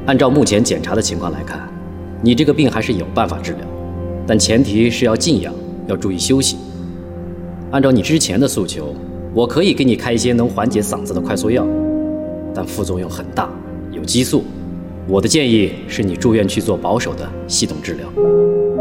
按照目前检查的情况来看，你这个病还是有办法治疗，但前提是要静养，要注意休息。按照你之前的诉求，我可以给你开一些能缓解嗓子的快速药，但副作用很大，有激素。我的建议是你住院去做保守的系统治疗。